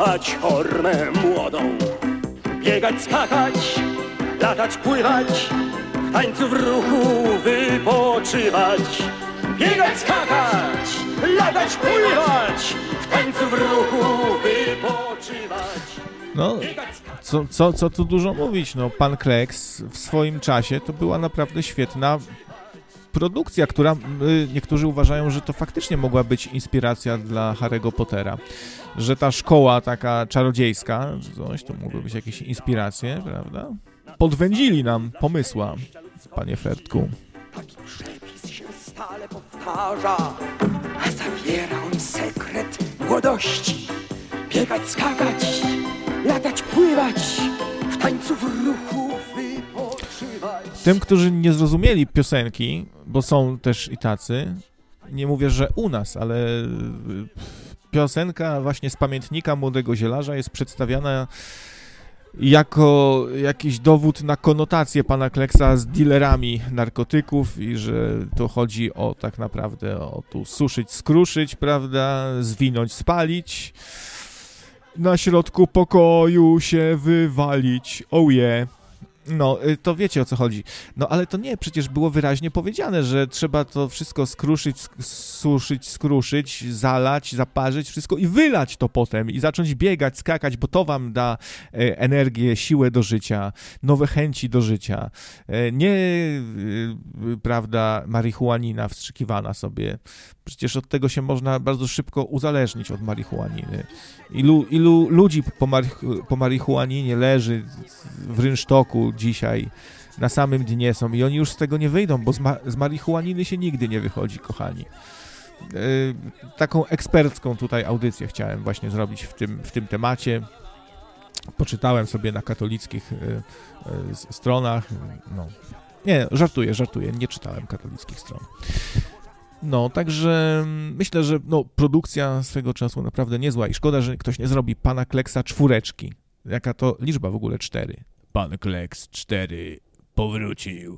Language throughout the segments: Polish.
kochać formę młodą. Biegać, skakać, latać, pływać, w tańcu w ruchu wypoczywać. Biegać, skakać, latać, pływać, w tańcu w ruchu wypoczywać. No, co tu dużo mówić, no, pan Kleks w swoim czasie to była naprawdę świetna produkcja, która niektórzy uważają, że to faktycznie mogła być inspiracja dla Harry'ego Pottera, że ta szkoła taka czarodziejska, coś, to mogły być jakieś inspiracje, prawda? Podwędzili nam pomysła, panie Fertku. Taki przepis się stale powtarza, a zawiera on sekret młodości. Biegać, skakać, latać, pływać, w tańcu w ruchu wypoczywać. Tym, którzy nie zrozumieli piosenki, bo są też i tacy, nie mówię, że u nas, ale piosenka właśnie z pamiętnika Młodego Zielarza jest przedstawiana jako jakiś dowód na konotację pana Kleksa z dealerami narkotyków i że to chodzi o tak naprawdę o tu suszyć, skruszyć, prawda, zwinąć, spalić, na środku pokoju się wywalić, oh yeah. No, to wiecie, o co chodzi. No, ale to nie, przecież było wyraźnie powiedziane, że trzeba to wszystko skruszyć, suszyć, skruszyć, zalać, zaparzyć, wszystko i wylać to potem i zacząć biegać, skakać, bo to wam da energię, siłę do życia, nowe chęci do życia. Nie, prawda, marihuanina wstrzykiwana sobie. Przecież od tego się można bardzo szybko uzależnić od marihuaniny. Ilu ludzi po marihuaninie leży w rynsztoku dzisiaj, na samym dnie są i oni już z tego nie wyjdą, bo z marihuaniny się nigdy nie wychodzi, kochani. Taką ekspercką tutaj audycję chciałem właśnie zrobić w tym temacie. Poczytałem sobie na katolickich stronach. No. Nie, żartuję, nie czytałem katolickich stron. No, także myślę, że no, produkcja swego czasu naprawdę niezła i szkoda, że ktoś nie zrobi pana Kleksa 4. Jaka to liczba w ogóle 4? Pan Kleks 4 powrócił.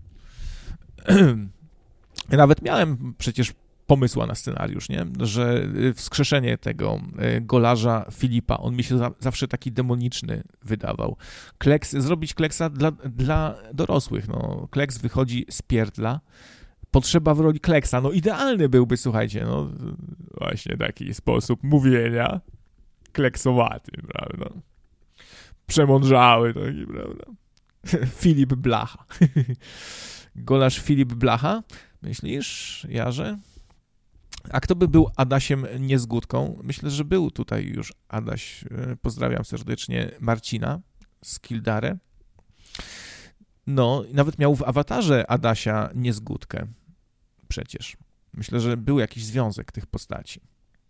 Ja nawet miałem przecież pomysła na scenariusz, nie? Że wskrzeszenie tego golarza Filipa, on mi się zawsze taki demoniczny wydawał. Zrobić Kleksa dla dorosłych, no. Kleks wychodzi z pierdla, potrzeba w roli Kleksa, no idealny byłby, słuchajcie, no właśnie taki sposób mówienia kleksowaty, prawda? Przemądrzały taki, prawda? Filip Blacha. Golarz Filip Blacha? Myślisz, Jarze? A kto by był Adasiem Niezgódką? Myślę, że był tutaj już Adaś. Pozdrawiam serdecznie Marcina z Kildare. No, nawet miał w awatarze Adasia Niezgódkę. Przecież. Myślę, że był jakiś związek tych postaci.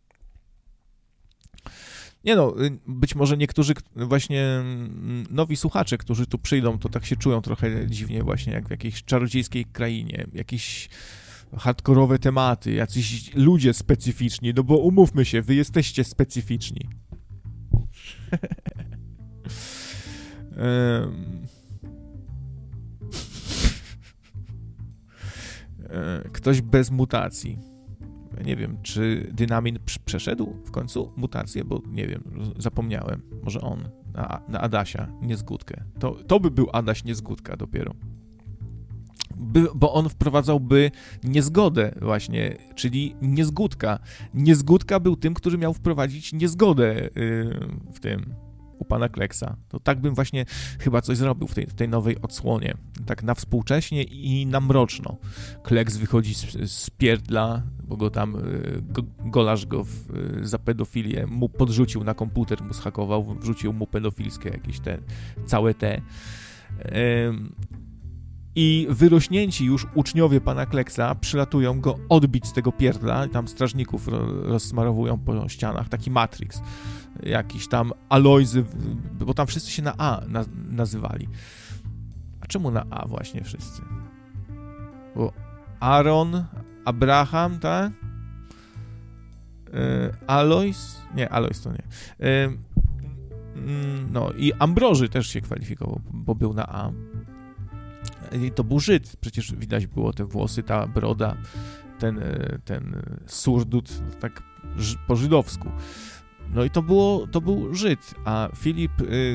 Nie no, być może niektórzy właśnie nowi słuchacze, którzy tu przyjdą, to tak się czują trochę dziwnie właśnie, jak w jakiejś czarodziejskiej krainie, jakieś hardkorowe tematy, jacyś ludzie specyficzni, no bo umówmy się, wy jesteście specyficzni. Ktoś bez mutacji. Ja nie wiem, czy Dynamin przeszedł w końcu mutację, bo nie wiem, zapomniałem. Może on na Adasia Niezgódkę. To by był Adaś Niezgódka dopiero. Bo on wprowadzałby niezgodę właśnie, czyli Niezgódka. Niezgódka był tym, który miał wprowadzić niezgodę w tym, u pana Kleksa. To tak bym właśnie chyba coś zrobił w tej nowej odsłonie. Tak na współcześnie i na mroczno. Kleks wychodzi z pierdla, bo go tam golarz go za pedofilię mu podrzucił na komputer, mu zhakował, wrzucił mu pedofilskie jakieś całe te. I wyrośnięci już uczniowie pana Kleksa przylatują go odbić z tego pierdla i tam strażników rozsmarowują po ścianach. Taki Matrix. Jakiś tam Alojzy, bo tam wszyscy się na A nazywali. A czemu na A właśnie wszyscy? Bo Aaron, Abraham, tak? Alojz? Nie, Alojz to nie. No i Ambroży też się kwalifikował, bo był na A. I to był Żyd, przecież widać było te włosy, ta broda, ten surdut, tak po żydowsku. No i to był Żyd, a Filip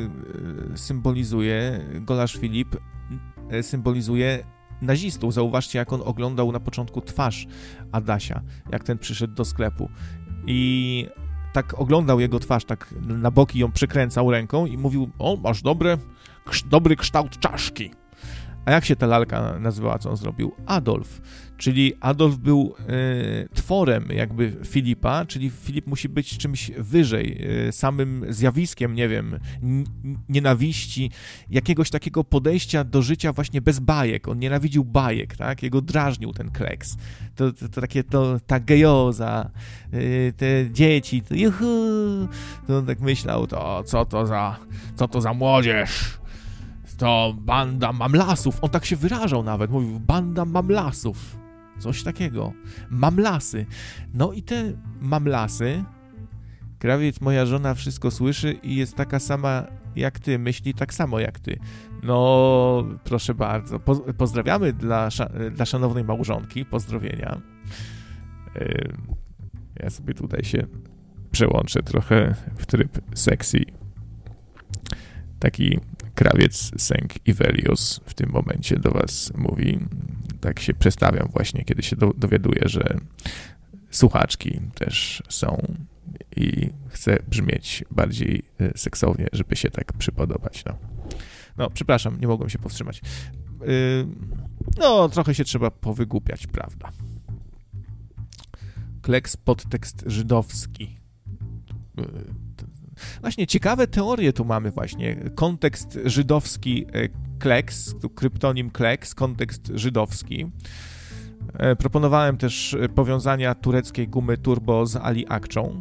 Golarz Filip symbolizuje nazistów. Zauważcie, jak on oglądał na początku twarz Adasia, jak ten przyszedł do sklepu. I tak oglądał jego twarz, tak na boki ją przykręcał ręką i mówił: o, masz dobry kształt czaszki. A jak się ta lalka nazywała, co on zrobił? Adolf. Czyli Adolf był tworem jakby Filipa, czyli Filip musi być czymś wyżej, samym zjawiskiem, nie wiem, nienawiści, jakiegoś takiego podejścia do życia właśnie bez bajek. On nienawidził bajek, tak? Jego drażnił ten kleks. Ta gejoza, te dzieci, to on tak myślał, co to za młodzież? To banda mamlasów. On tak się wyrażał nawet. Mówił, banda mamlasów. Coś takiego. Mamlasy. No i te mamlasy, krawiec, moja żona wszystko słyszy i jest taka sama jak ty, myśli tak samo jak ty. No, proszę bardzo. Pozdrawiamy dla szanownej małżonki. Pozdrowienia. Ja sobie tutaj się przełączę trochę w tryb sexy. Taki krawiec Sęk Ivelios w tym momencie do was mówi. Tak się przestawiam właśnie, kiedy się dowiaduję, że słuchaczki też są i chcę brzmieć bardziej seksownie, żeby się tak przypodobać. No, przepraszam, nie mogłem się powstrzymać. No, trochę się trzeba powygłupiać, prawda? Kleks, podtekst żydowski. Właśnie ciekawe teorie tu mamy właśnie. Kontekst żydowski kleks, tu kryptonim kleks, kontekst żydowski. Proponowałem też powiązania tureckiej gumy turbo z Ali Akczą.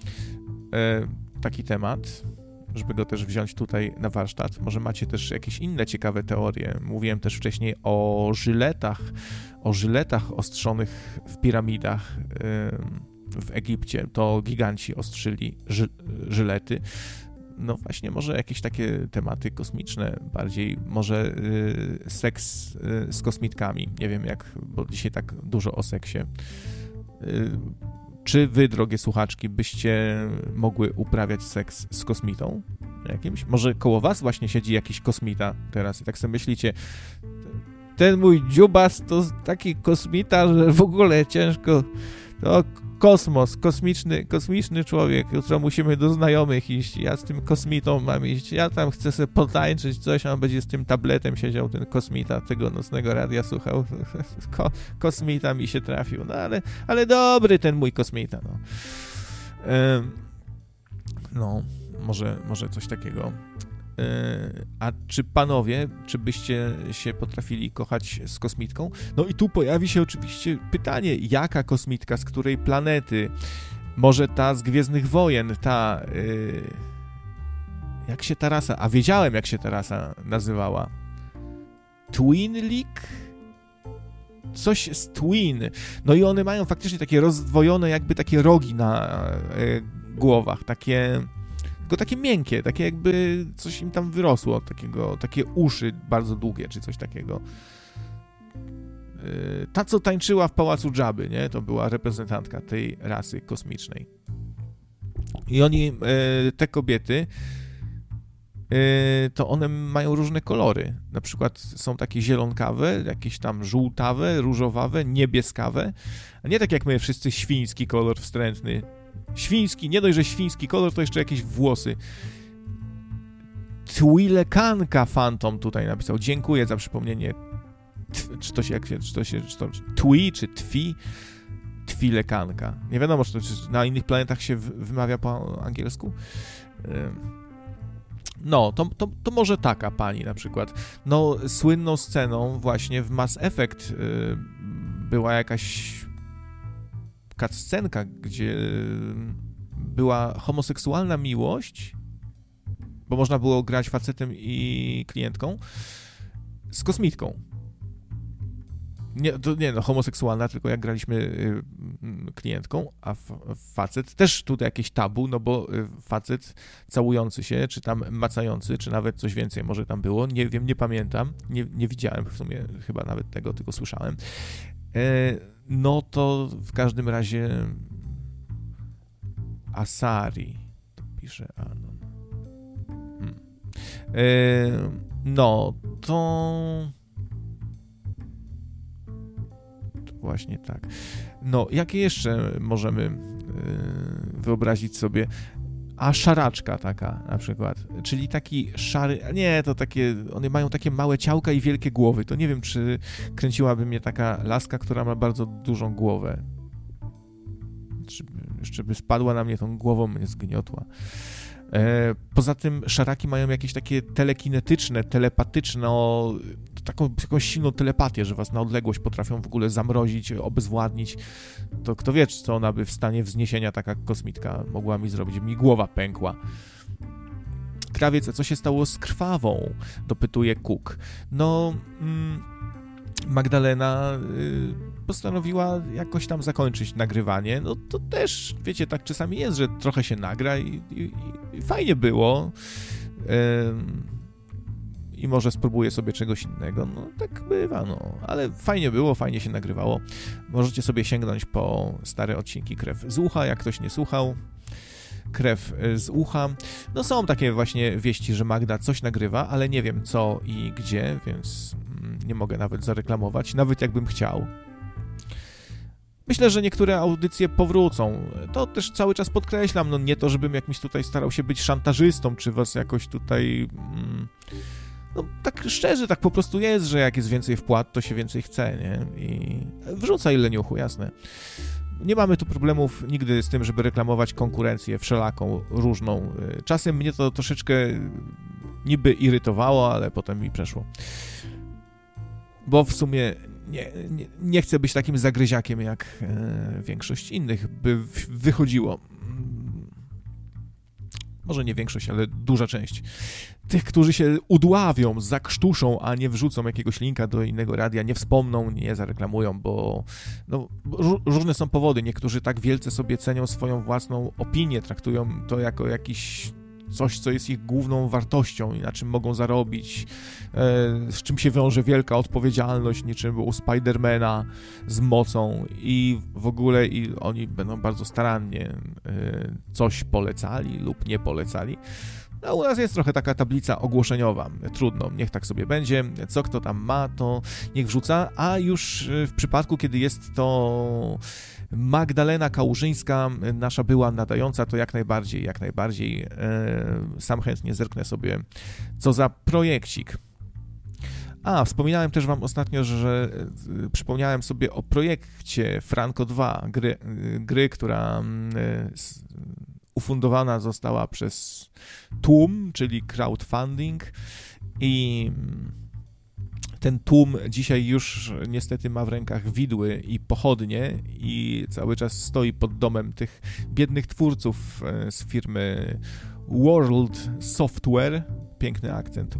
Taki temat, żeby go też wziąć tutaj na warsztat. Może macie też jakieś inne ciekawe teorie. Mówiłem też wcześniej o żyletach ostrzonych w piramidach w Egipcie. To giganci ostrzyli żylety. No właśnie, może jakieś takie tematy kosmiczne, bardziej może seks z kosmitkami. Nie wiem jak, bo dzisiaj tak dużo o seksie. Czy wy, drogie słuchaczki, byście mogły uprawiać seks z kosmitą jakimś? Może koło was właśnie siedzi jakiś kosmita teraz i tak sobie myślicie, ten mój dziubas to taki kosmita, że w ogóle ciężko, to kosmos, kosmiczny człowiek, jutro musimy do znajomych iść, ja z tym kosmitą mam iść, ja tam chcę sobie potańczyć coś, a on będzie z tym tabletem siedział, ten kosmita, tego nocnego radia słuchał, kosmita mi się trafił, no ale dobry ten mój kosmita, no. No, może coś takiego. A czy panowie, czy byście się potrafili kochać z kosmitką? No i tu pojawi się oczywiście pytanie, jaka kosmitka, z której planety? Może ta z Gwiezdnych Wojen, ta... jak się ta rasa... A wiedziałem, jak się ta rasa nazywała. Twinlik? Coś z Twin. No i one mają faktycznie takie rozdwojone, jakby takie rogi na głowach, tylko takie miękkie, takie jakby coś im tam wyrosło, takie uszy bardzo długie, czy coś takiego. Ta, co tańczyła w Pałacu Dżaby, nie? To była reprezentantka tej rasy kosmicznej. I oni, te kobiety, to one mają różne kolory. Na przykład są takie zielonkawe, jakieś tam żółtawe, różowawe, niebieskawe, a nie tak jak my wszyscy świński kolor wstrętny. Świński, nie dość, że świński kolor, to jeszcze jakieś włosy. Twilekanka Phantom tutaj napisał. Dziękuję za przypomnienie. Czy to Twi, czy Twi? Twilekanka. Nie wiadomo, czy na innych planetach się wymawia po angielsku. No, to może taka pani na przykład. No, słynną sceną właśnie w Mass Effect była jakaś cutscenka, gdzie była homoseksualna miłość, bo można było grać facetem i klientką, z kosmitką. Nie, homoseksualna, tylko jak graliśmy klientką, a facet, też tutaj jakieś tabu, no bo facet całujący się, czy tam macający, czy nawet coś więcej może tam było, nie wiem, nie pamiętam, nie widziałem w sumie chyba nawet tego, tylko słyszałem. No to w każdym razie Asari. pisze Anon. No, to właśnie tak. No, jakie jeszcze możemy wyobrazić sobie? A szaraczka taka na przykład, czyli taki szary, nie, to takie, one mają takie małe ciałka i wielkie głowy, to nie wiem, czy kręciłaby mnie taka laska, która ma bardzo dużą głowę. Czy jeszcze by spadła na mnie tą głową, mnie zgniotła. Poza tym szaraki mają jakieś takie telekinetyczne, telepatyczne, taką jakąś silną telepatię, że was na odległość potrafią w ogóle zamrozić, obezwładnić. To kto wie, co ona by w stanie wzniesienia taka kosmitka mogła mi zrobić. Mi głowa pękła. Krawiec, a co się stało z krwawą? Dopytuje Cook. No, Magdalena postanowiła jakoś tam zakończyć nagrywanie. No to też, wiecie, tak czasami jest, że trochę się nagra i fajnie było. I może spróbuję sobie czegoś innego. No tak bywa, no. Ale fajnie było, fajnie się nagrywało. Możecie sobie sięgnąć po stare odcinki Krew z ucha, jak ktoś nie słuchał. Krew z ucha. No są takie właśnie wieści, że Magda coś nagrywa, ale nie wiem co i gdzie, więc nie mogę nawet zareklamować, nawet jakbym chciał. Myślę, że niektóre audycje powrócą. To też cały czas podkreślam, no nie to, żebym jakimś tutaj starał się być szantażystą, czy was jakoś tutaj... No tak szczerze, tak po prostu jest, że jak jest więcej wpłat, to się więcej chce, nie? I wrzucaj leniuchu, jasne. Nie mamy tu problemów nigdy z tym, żeby reklamować konkurencję wszelaką, różną. Czasem mnie to troszeczkę niby irytowało, ale potem mi przeszło. Bo w sumie nie chcę być takim zagryziakiem, jak większość innych by wychodziło. Może nie większość, ale duża część. Tych, którzy się udławią, zakrztuszą, a nie wrzucą jakiegoś linka do innego radia, nie wspomną, nie zareklamują, bo różne są powody. Niektórzy tak wielce sobie cenią swoją własną opinię, traktują to jako jakiś coś, co jest ich główną wartością i na czym mogą zarobić, z czym się wiąże wielka odpowiedzialność, niczym u Spidermana z mocą i w ogóle i oni będą bardzo starannie coś polecali lub nie polecali. No u nas jest trochę taka tablica ogłoszeniowa, trudno, niech tak sobie będzie, co kto tam ma, to niech wrzuca, a już w przypadku, kiedy jest to Magdalena Kałużyńska, nasza była nadająca, to jak najbardziej, sam chętnie zerknę sobie, co za projekcik. A, wspominałem też wam ostatnio, że przypomniałem sobie o projekcie Franco 2, gry, która ufundowana została przez Tłum, czyli crowdfunding i ten Tłum dzisiaj już niestety ma w rękach widły i pochodnie i cały czas stoi pod domem tych biednych twórców z firmy World Software, piękny akcent,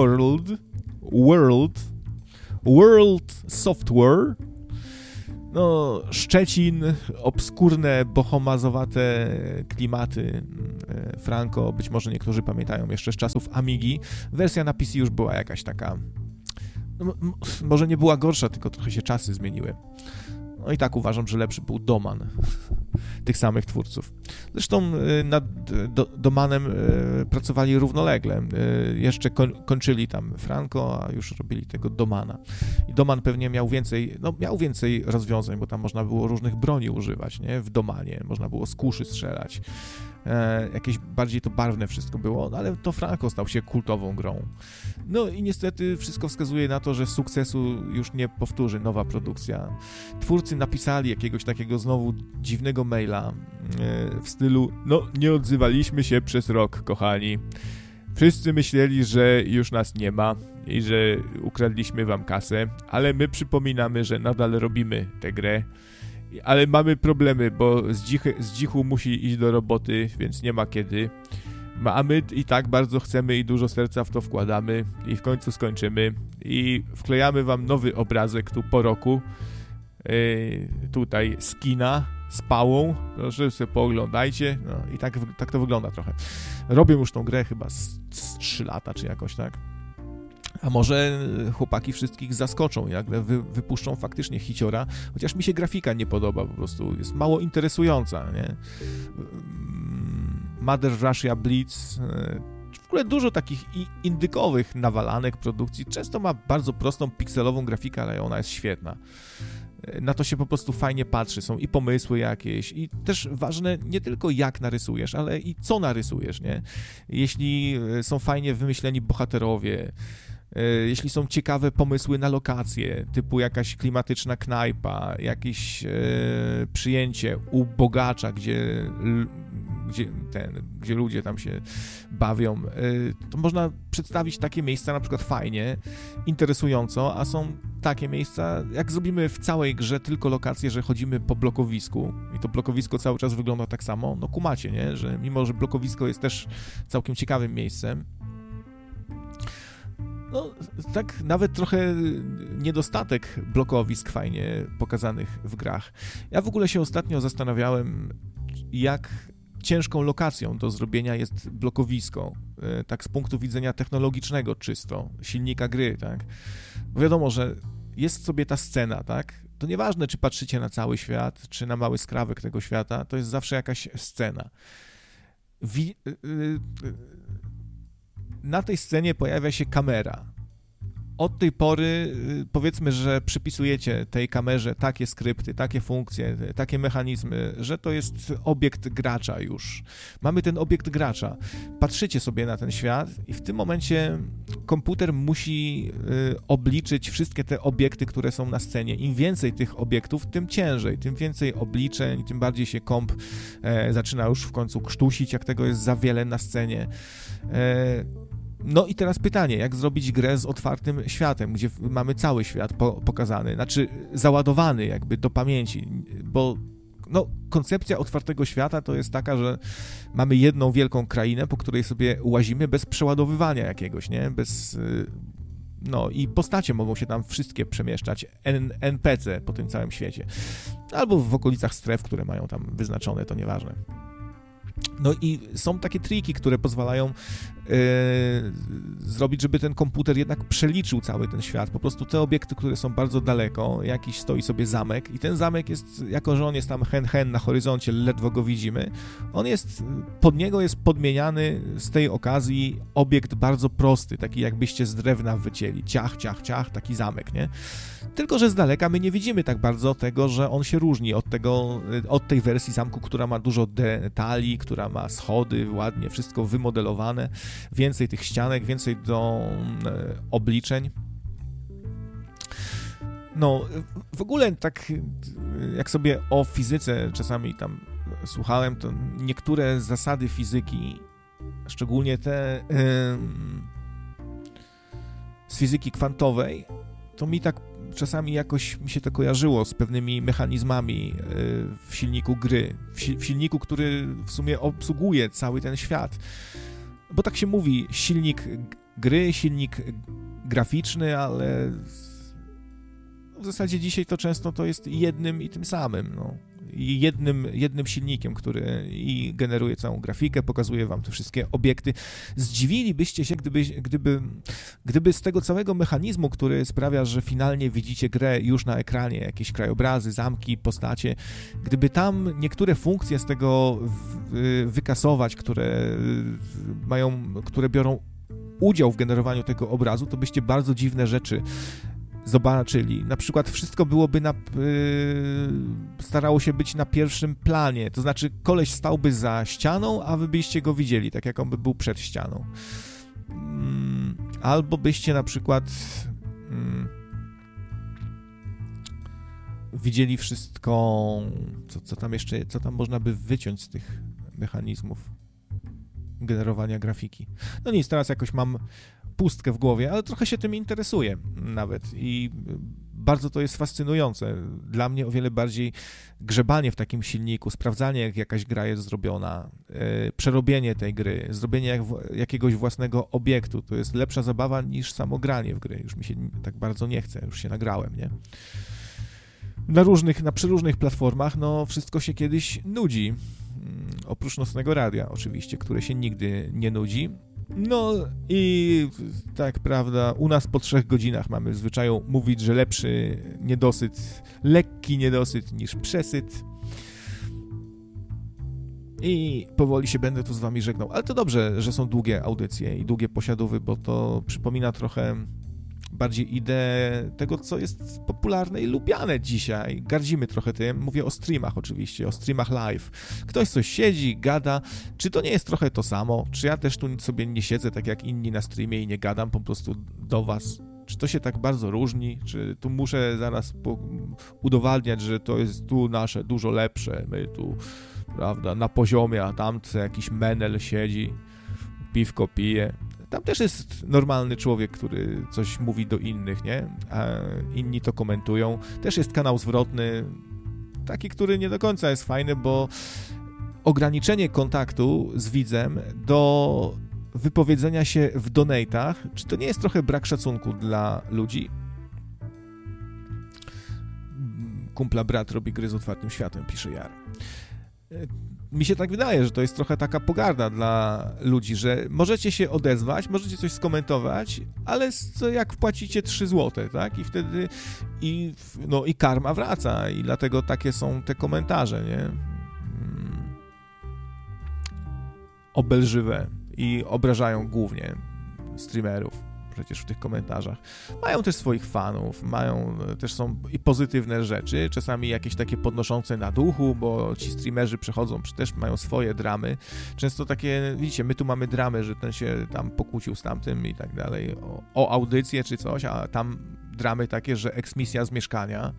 World Software. No, Szczecin, obskurne, bohomazowate klimaty Franco, być może niektórzy pamiętają jeszcze z czasów Amigi. Wersja na PC już była jakaś taka, no, może nie była gorsza, tylko trochę się czasy zmieniły. No i tak uważam, że lepszy był Doman tych samych twórców. Zresztą nad Domanem pracowali równolegle. Jeszcze kończyli tam Franco, a już robili tego Domana. I Doman pewnie miał więcej rozwiązań, bo tam można było różnych broni używać, nie? W Domanie. Można było z kuszy strzelać. Jakieś bardziej to barwne wszystko było, no ale to Franco stał się kultową grą. No i niestety wszystko wskazuje na to, że sukcesu już nie powtórzy nowa produkcja. Twórcy napisali jakiegoś takiego znowu dziwnego maila w stylu: no nie odzywaliśmy się przez rok, kochani. Wszyscy myśleli, że już nas nie ma i że ukradliśmy wam kasę, ale my przypominamy, że nadal robimy tę grę. Ale mamy problemy, bo Zdzichu musi iść do roboty, więc nie ma kiedy. A my i tak bardzo chcemy i dużo serca w to wkładamy i w końcu skończymy i wklejamy wam nowy obrazek tu po roku. Tutaj skina z pałą, proszę sobie pooglądajcie. No i tak to wygląda trochę. Robię już tą grę chyba z 3 lata, czy jakoś tak. A może chłopaki wszystkich zaskoczą, jak wypuszczą faktycznie hiciora, chociaż mi się grafika nie podoba, po prostu jest mało interesująca, nie? Mother Russia Blitz, w ogóle dużo takich indykowych nawalanek produkcji. Często ma bardzo prostą, pikselową grafikę, ale ona jest świetna. Na to się po prostu fajnie patrzy, są i pomysły jakieś i też ważne nie tylko jak narysujesz, ale i co narysujesz, nie? Jeśli są fajnie wymyśleni bohaterowie, jeśli są ciekawe pomysły na lokacje, typu jakaś klimatyczna knajpa, jakieś przyjęcie u bogacza, gdzie ludzie tam się bawią, to można przedstawić takie miejsca na przykład fajnie, interesująco, a są takie miejsca, jak zrobimy w całej grze tylko lokacje, że chodzimy po blokowisku i to blokowisko cały czas wygląda tak samo, no kumacie, nie? Że mimo, że blokowisko jest też całkiem ciekawym miejscem, no tak nawet trochę niedostatek blokowisk fajnie pokazanych w grach. Ja w ogóle się ostatnio zastanawiałem, jak ciężką lokacją do zrobienia jest blokowisko, tak z punktu widzenia technologicznego czysto, silnika gry, tak? Bo wiadomo, że jest sobie ta scena, tak? To nieważne, czy patrzycie na cały świat, czy na mały skrawek tego świata, to jest zawsze jakaś scena. Na tej scenie pojawia się kamera. Od tej pory powiedzmy, że przypisujecie tej kamerze takie skrypty, takie funkcje, takie mechanizmy, że to jest obiekt gracza już. Mamy ten obiekt gracza. Patrzycie sobie na ten świat i w tym momencie komputer musi obliczyć wszystkie te obiekty, które są na scenie. Im więcej tych obiektów, tym ciężej, tym więcej obliczeń, tym bardziej się komp zaczyna już w końcu krztusić, jak tego jest za wiele na scenie. No i teraz pytanie, jak zrobić grę z otwartym światem, gdzie mamy cały świat pokazany, znaczy załadowany jakby do pamięci, bo no, koncepcja otwartego świata to jest taka, że mamy jedną wielką krainę, po której sobie łazimy bez przeładowywania jakiegoś, nie? Bez... No i postacie mogą się tam wszystkie przemieszczać, NPC po tym całym świecie. Albo w okolicach stref, które mają tam wyznaczone, to nieważne. No i są takie triki, które pozwalają zrobić, żeby ten komputer jednak przeliczył cały ten świat. Po prostu te obiekty, które są bardzo daleko, jakiś stoi sobie zamek i ten zamek jest, jako że on jest tam hen na horyzoncie, ledwo go widzimy, pod niego jest podmieniany z tej okazji obiekt bardzo prosty, taki jakbyście z drewna wycięli. Ciach, ciach, ciach, taki zamek, nie? Tylko że z daleka my nie widzimy tak bardzo tego, że on się różni od tej wersji zamku, która ma dużo detali, która ma schody, ładnie wszystko wymodelowane, więcej tych ścianek, więcej do obliczeń. No, w ogóle tak jak sobie o fizyce czasami tam słuchałem, to niektóre zasady fizyki, szczególnie te z fizyki kwantowej, to mi tak czasami jakoś mi się to kojarzyło z pewnymi mechanizmami w silniku gry, w silniku, który w sumie obsługuje cały ten świat. Bo tak się mówi, silnik gry, silnik graficzny, ale w zasadzie dzisiaj to często to jest jednym i tym samym, no. I jednym silnikiem, który i generuje całą grafikę, pokazuje wam te wszystkie obiekty. Zdziwilibyście się, gdyby z tego całego mechanizmu, który sprawia, że finalnie widzicie grę już na ekranie, jakieś krajobrazy, zamki, postacie, gdyby tam niektóre funkcje z tego wykasować, które biorą udział w generowaniu tego obrazu, to byście bardzo dziwne rzeczy zobaczyli. Na przykład wszystko byłoby starało się być na pierwszym planie, to znaczy koleś stałby za ścianą, a wy byście go widzieli, tak jak on by był przed ścianą. Albo byście na przykład widzieli wszystko, co tam można by wyciąć z tych mechanizmów generowania grafiki. No nic, teraz jakoś mam pustkę w głowie, ale trochę się tym interesuję nawet i bardzo to jest fascynujące. Dla mnie o wiele bardziej grzebanie w takim silniku, sprawdzanie, jak jakaś gra jest zrobiona, przerobienie tej gry, zrobienie jakiegoś własnego obiektu, to jest lepsza zabawa niż samo granie w gry. Już mi się tak bardzo nie chce, już się nagrałem, nie? Na przeróżnych platformach, no wszystko się kiedyś nudzi. Oprócz Nocnego Radia oczywiście, które się nigdy nie nudzi. No i tak, prawda, u nas po 3 godzinach mamy w zwyczaju mówić, że lepszy niedosyt, lekki niedosyt niż przesyt. i powoli się będę tu z wami żegnał. Ale to dobrze, że są długie audycje i długie posiadówy, bo to przypomina trochę bardziej ideę tego, co jest popularne i lubiane dzisiaj. Gardzimy trochę tym. Mówię o streamach oczywiście, o streamach live. Ktoś coś siedzi, gada. Czy to nie jest trochę to samo? Czy ja też tu sobie nie siedzę tak jak inni na streamie i nie gadam po prostu do was? Czy to się tak bardzo różni? Czy tu muszę zaraz udowadniać, że to jest tu nasze dużo lepsze? My tu, prawda, na poziomie, a tam jakiś menel siedzi, piwko pije. Tam też jest normalny człowiek, który coś mówi do innych, nie? A inni to komentują. Też jest kanał zwrotny, taki, który nie do końca jest fajny, bo ograniczenie kontaktu z widzem do wypowiedzenia się w donate'ach, czy to nie jest trochę brak szacunku dla ludzi? Kumpla brat robi gry z otwartym światem, pisze Jar. Mi się tak wydaje, że to jest trochę taka pogarda dla ludzi, że możecie się odezwać, możecie coś skomentować, ale jak wpłacicie 3 zł, tak? I wtedy i karma wraca i dlatego takie są te komentarze, nie? Obelżywe i obrażają głównie streamerów przecież w tych komentarzach. Mają też swoich fanów, też są i pozytywne rzeczy, czasami jakieś takie podnoszące na duchu, bo ci streamerzy przechodzą, też mają swoje dramy. Często takie, widzicie, my tu mamy dramy, że ten się tam pokłócił z tamtym i tak dalej, o audycję czy coś, a tam dramy takie, że eksmisja z mieszkania,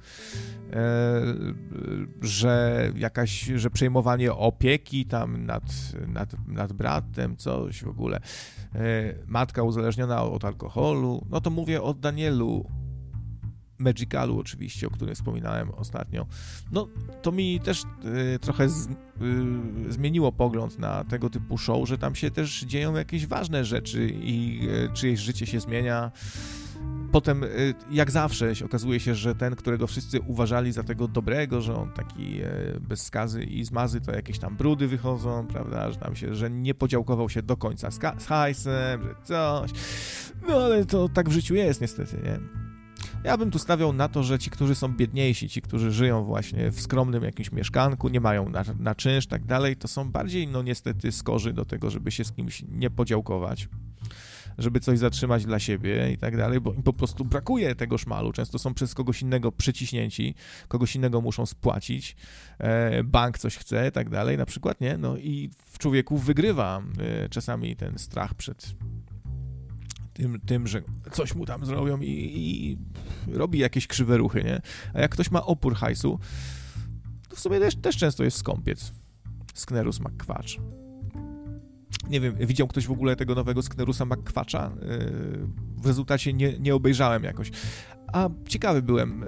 że przejmowanie opieki tam nad bratem, coś w ogóle. Matka uzależniona od alkoholu. No to mówię o Danielu Magicalu oczywiście, o którym wspominałem ostatnio. No to mi też trochę zmieniło pogląd na tego typu show, że tam się też dzieją jakieś ważne rzeczy i czyjeś życie się zmienia. Potem, jak zawsze, okazuje się, że ten, którego wszyscy uważali za tego dobrego, że on taki bez skazy i zmazy, to jakieś tam brudy wychodzą, prawda, że nie podziałkował się do końca z hajsem, że coś. No ale to tak w życiu jest niestety, nie? Ja bym tu stawiał na to, że ci, którzy są biedniejsi, ci, którzy żyją właśnie w skromnym jakimś mieszkanku, nie mają na czynsz, tak dalej, to są bardziej, no niestety, skorzy do tego, żeby się z kimś nie podziałkować, żeby coś zatrzymać dla siebie i tak dalej, bo im po prostu brakuje tego szmalu. Często są przez kogoś innego przyciśnięci, kogoś innego muszą spłacić, bank coś chce, tak dalej, na przykład, nie? No i w człowieku wygrywa czasami ten strach przed tym, że coś mu tam zrobią i robi jakieś krzywe ruchy, nie? A jak ktoś ma opór hajsu, to w sumie też często jest skąpiec. Sknerus McQuatch. Nie wiem, widział ktoś w ogóle tego nowego Sknerusa McQuatcha? W rezultacie nie obejrzałem jakoś. A ciekawy byłem,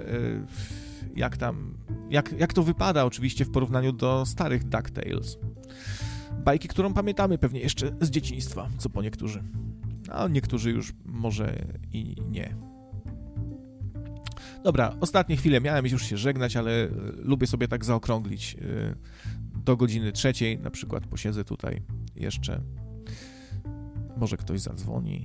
jak to wypada oczywiście w porównaniu do starych DuckTales. Bajki, którą pamiętamy pewnie jeszcze z dzieciństwa, co po niektórzy. A niektórzy już może i nie. Dobra, ostatnie chwile miałem już się żegnać, ale lubię sobie tak zaokrąglić do godziny 3, na przykład posiedzę tutaj jeszcze. Może ktoś zadzwoni.